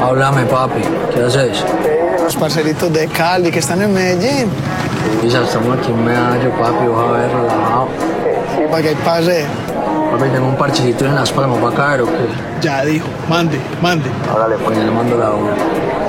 Háblame, papi. ¿Qué haces? Los parceritos de Cali que están en Medellín. Isa, estamos aquí en Medallo, papi. Ojalá ver relajado. Sí, para que hay pase. Papi, tengo un parchecito en Las Palmas. ¿Va a caer o qué? Ya dijo. Mande. Hágale, pues, ya le mando la una.